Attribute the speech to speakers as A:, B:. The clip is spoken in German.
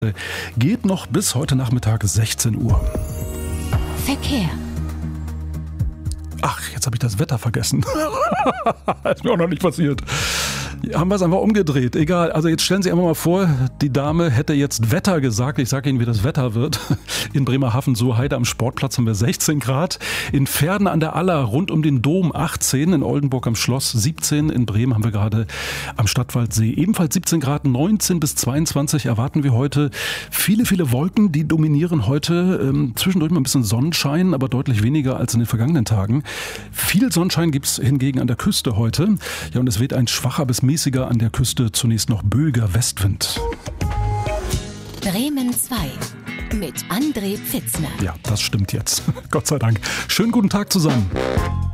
A: Geht noch bis heute Nachmittag 16 Uhr.
B: Verkehr.
A: Ach, jetzt habe ich das Wetter vergessen. Ist mir auch noch nicht passiert. Haben wir es einfach umgedreht. Egal, also jetzt stellen Sie sich einfach mal vor, die Dame hätte jetzt Wetter gesagt. Ich sage Ihnen, wie das Wetter wird. In Bremerhaven, Suheide am Sportplatz haben wir 16 Grad. In Verden an der Aller rund um den Dom 18. In Oldenburg am Schloss 17. In Bremen haben wir gerade am Stadtwaldsee ebenfalls 17 Grad. 19 bis 22 erwarten wir heute. Viele, viele Wolken, die dominieren heute. Zwischendurch mal ein bisschen Sonnenschein, aber deutlich weniger als in den vergangenen Tagen. Viel Sonnenschein gibt es hingegen an der Küste heute. Ja, und es weht ein schwacher bis mäßiger an der Küste, zunächst noch böiger Westwind.
B: Bremen 2 mit André Pfitzner.
A: Ja, das stimmt jetzt. Gott sei Dank. Schönen guten Tag zusammen.